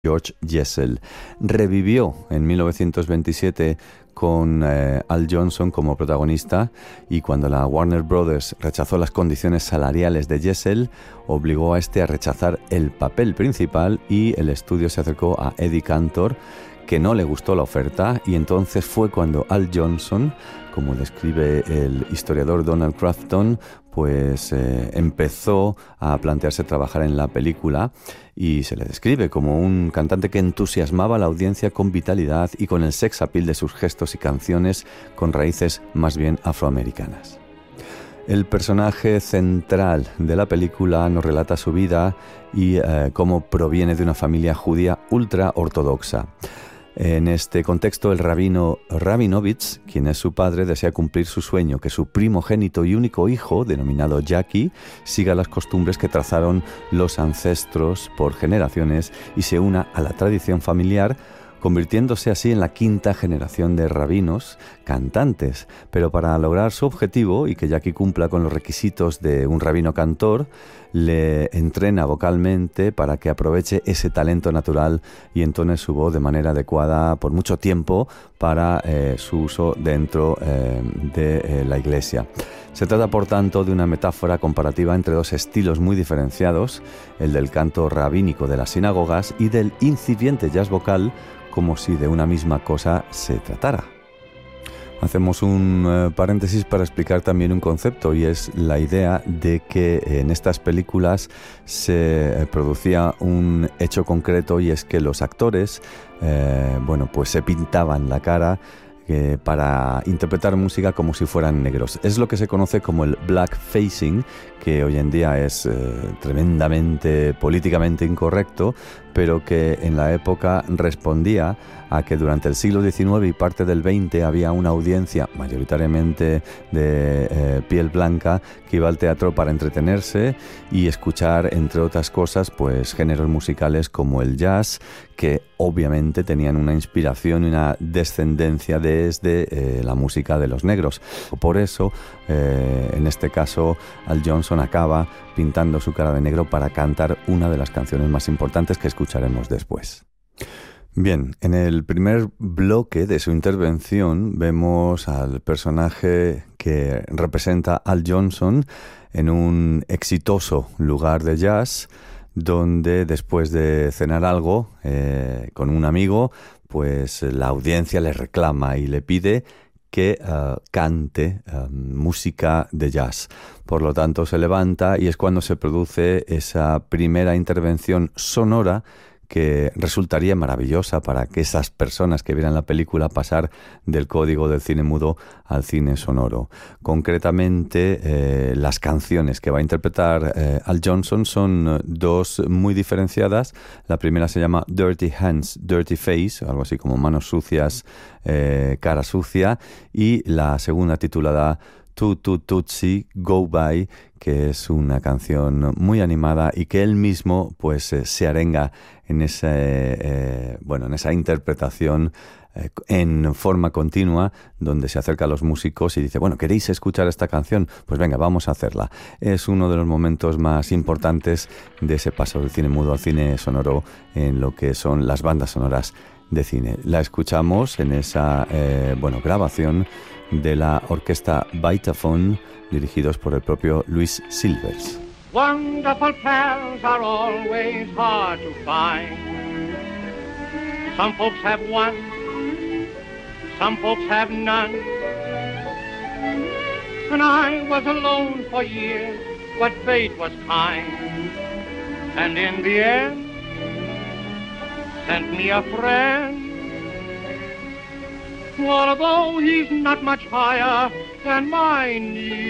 George Jessel. Revivió en 1927 con Al Johnson como protagonista, y cuando la Warner Brothers rechazó las condiciones salariales de Jessel, obligó a este a rechazar el papel principal, y el estudio se acercó a Eddie Cantor, que no le gustó la oferta, y entonces fue cuando Al Johnson, como describe el historiador Donald Crafton, pues empezó a plantearse trabajar en la película, y se le describe como un cantante que entusiasmaba a la audiencia con vitalidad y con el sex appeal de sus gestos y canciones con raíces más bien afroamericanas. El personaje central de la película nos relata su vida y cómo proviene de una familia judía ultra ortodoxa. En este contexto, el rabino Rabinovich, quien es su padre, desea cumplir su sueño, que su primogénito y único hijo, denominado Jackie, siga las costumbres que trazaron los ancestros por generaciones y se una a la tradición familiar, convirtiéndose así en la quinta generación de rabinos cantantes. Pero para lograr su objetivo y que Jackie cumpla con los requisitos de un rabino cantor, le entrena vocalmente para que aproveche ese talento natural y entone su voz de manera adecuada por mucho tiempo para su uso dentro de la iglesia. Se trata, por tanto, de una metáfora comparativa entre dos estilos muy diferenciados, el del canto rabínico de las sinagogas y del incipiente jazz vocal, como si de una misma cosa se tratara. Hacemos un paréntesis para explicar también un concepto, y es la idea de que en estas películas se producía un hecho concreto, y es que los actores pues se pintaban la cara para interpretar música como si fueran negros. Es lo que se conoce como el blackfacing, que hoy en día es tremendamente políticamente incorrecto, pero que en la época respondía a que durante el siglo XIX y parte del XX había una audiencia mayoritariamente de piel blanca que iba al teatro para entretenerse y escuchar, entre otras cosas, pues géneros musicales como el jazz, que obviamente tenían una inspiración y una descendencia desde la música de los negros. Por eso, en este caso, Al Johnson acaba pintando su cara de negro para cantar una de las canciones más importantes que escucharemos después. Bien, en el primer bloque de su intervención vemos al personaje que representa Al Johnson en un exitoso lugar de jazz, donde después de cenar algo con un amigo, pues la audiencia le reclama y le pide que cante música de jazz. Por lo tanto, se levanta y es cuando se produce esa primera intervención sonora que resultaría maravillosa para que esas personas que vieran la película pasar del código del cine mudo al cine sonoro. Concretamente, las canciones que va a interpretar Al Johnson son dos muy diferenciadas. La primera se llama Dirty Hands, Dirty Face, algo así como manos sucias, cara sucia, y la segunda titulada Tootsie Go By, que es una canción muy animada y que él mismo pues se arenga en esa interpretación en forma continua, donde se acerca a los músicos y dice, bueno, ¿queréis escuchar esta canción? Pues venga, vamos a hacerla. Es uno de los momentos más importantes de ese paso del cine mudo al cine sonoro en lo que son las bandas sonoras de cine. La escuchamos en esa grabación de la orquesta Vitaphone, dirigidos por el propio Louis Silvers. Wonderful pals are always hard to find. Some folks have one, some folks have none. And I was alone for years, but fate was kind. And in the end, sent me a friend. Although he's not much higher than my knee.